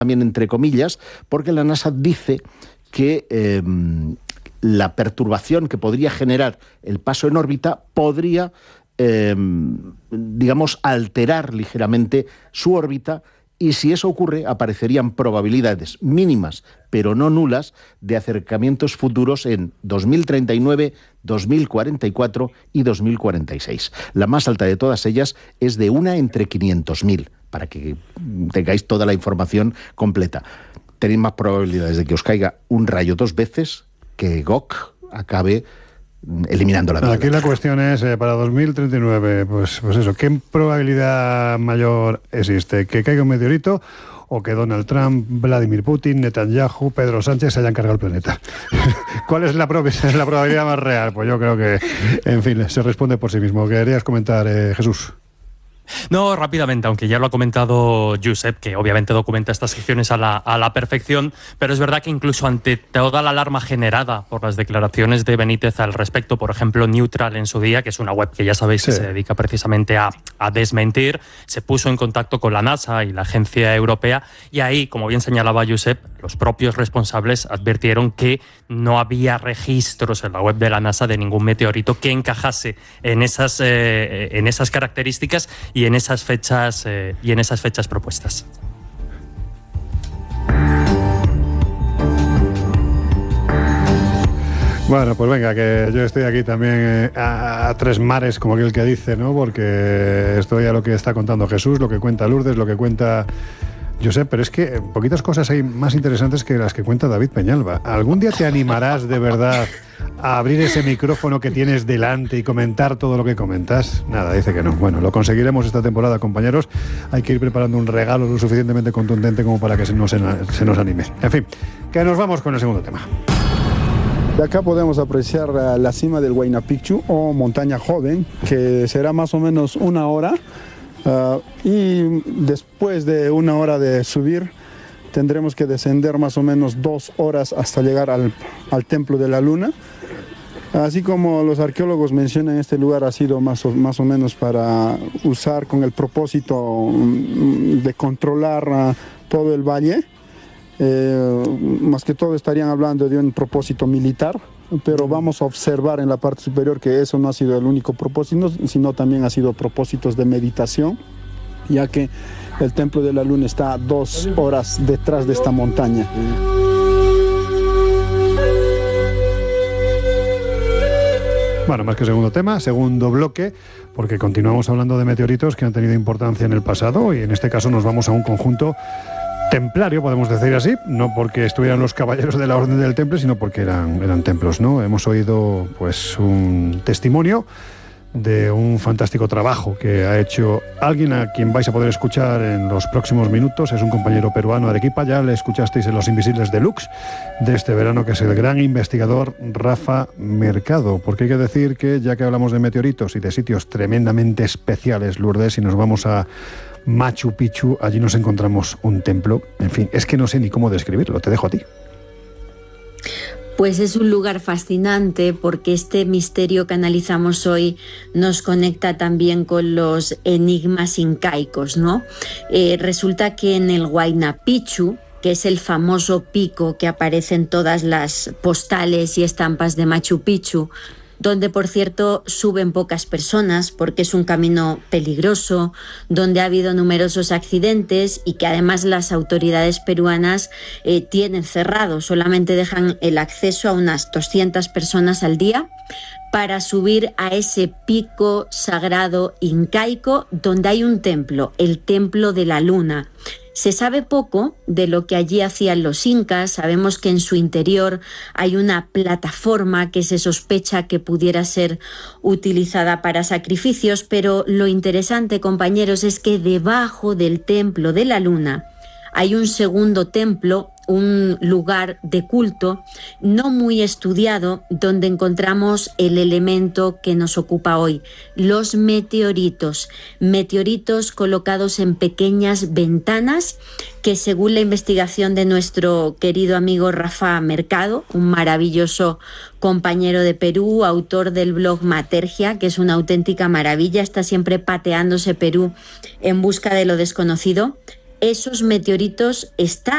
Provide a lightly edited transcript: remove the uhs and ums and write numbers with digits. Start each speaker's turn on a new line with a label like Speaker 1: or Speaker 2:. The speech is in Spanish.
Speaker 1: también entre comillas, porque la NASA dice que la perturbación que podría generar el paso en órbita podría, alterar ligeramente su órbita, y si eso ocurre, aparecerían probabilidades mínimas, pero no nulas, de acercamientos futuros en 2039, 2044 y 2046. La más alta de todas ellas es de 1 entre 500.000, para que tengáis toda la información completa. Tenéis más probabilidades de que os caiga un rayo 2 veces que Gok acabe eliminando la vida.
Speaker 2: Aquí la cuestión es, para 2039, pues eso, ¿qué probabilidad mayor existe? ¿Que caiga un meteorito o que Donald Trump, Vladimir Putin, Netanyahu, Pedro Sánchez se hayan cargado el planeta? ¿Cuál es la probabilidad más real? Pues yo creo que, en fin, se responde por sí mismo. ¿Querías comentar, Jesús?
Speaker 3: No, rápidamente, aunque ya lo ha comentado Josep, que obviamente documenta estas secciones a la perfección, pero es verdad que incluso ante toda la alarma generada por las declaraciones de Benítez al respecto, por ejemplo, Neutral en su día, que es una web que ya sabéis que se dedica precisamente a desmentir, se puso en contacto con la NASA y la Agencia Europea, y ahí, como bien señalaba Josep, los propios responsables advirtieron que no había registros en la web de la NASA de ningún meteorito que encajase en esas características y en esas fechas propuestas.
Speaker 2: Bueno, pues venga, que yo estoy aquí también a tres mares, como aquel que dice, ¿no? Porque estoy a lo que está contando Jesús, lo que cuenta Lourdes, lo que cuenta Josep, pero es que poquitas cosas hay más interesantes que las que cuenta David Peñalba. ¿Algún día te animarás de verdad a abrir ese micrófono que tienes delante y comentar todo lo que comentas? Nada, dice que no. Bueno, lo conseguiremos esta temporada, compañeros. Hay que ir preparando un regalo lo suficientemente contundente como para que se nos anime. En fin, que nos vamos con el segundo tema.
Speaker 4: De acá podemos apreciar la cima del Huayna Picchu, o montaña joven, que será más o menos 1 hora. Y después de 1 hora de subir, tendremos que descender más o menos 2 horas hasta llegar al Templo de la Luna. Así como los arqueólogos mencionan, este lugar ha sido más o menos para usar con el propósito de controlar todo el valle. Más que todo estarían hablando de un propósito militar, pero vamos a observar en la parte superior que eso no ha sido el único propósito, sino también ha sido propósitos de meditación, ya que el Templo de la Luna está 2 horas detrás de esta montaña.
Speaker 2: Bueno, más que segundo tema, segundo bloque, porque continuamos hablando de meteoritos que han tenido importancia en el pasado, y en este caso nos vamos a un conjunto templario, podemos decir así, no porque estuvieran los caballeros de la Orden del Temple, sino porque eran templos, ¿no? Hemos oído pues un testimonio de un fantástico trabajo que ha hecho alguien a quien vais a poder escuchar en los próximos minutos. Es un compañero peruano de Arequipa, ya le escuchasteis en Los Invisibles Deluxe de este verano, que es el gran investigador Rafa Mercado. Porque hay que decir que, ya que hablamos de meteoritos y de sitios tremendamente especiales, Lourdes, y nos vamos a Machu Picchu, allí nos encontramos un templo. En fin, es que no sé ni cómo describirlo, te dejo a ti.
Speaker 5: Pues es un lugar fascinante, porque este misterio que analizamos hoy nos conecta también con los enigmas incaicos, ¿no? Resulta que en el Huayna Picchu, que es el famoso pico que aparece en todas las postales y estampas de Machu Picchu, donde, por cierto, suben pocas personas porque es un camino peligroso, donde ha habido numerosos accidentes y que además las autoridades peruanas tienen cerrado, solamente dejan el acceso a unas 200 personas al día para subir a ese pico sagrado incaico donde hay un templo, el Templo de la Luna. Se sabe poco de lo que allí hacían los incas. Sabemos que en su interior hay una plataforma que se sospecha que pudiera ser utilizada para sacrificios, pero lo interesante, compañeros, es que debajo del Templo de la Luna hay un segundo templo, un lugar de culto no muy estudiado, donde encontramos el elemento que nos ocupa hoy, los meteoritos. Meteoritos colocados en pequeñas ventanas que, según la investigación de nuestro querido amigo Rafa Mercado, un maravilloso compañero de Perú, autor del blog Matergia, que es una auténtica maravilla, está siempre pateándose Perú en busca de lo desconocido. esos meteoritos están